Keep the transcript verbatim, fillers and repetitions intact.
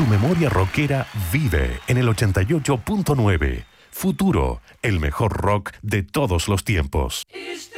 memoria rockera vive en el ochenta y ocho punto nueve. Futuro, el mejor rock de todos los tiempos.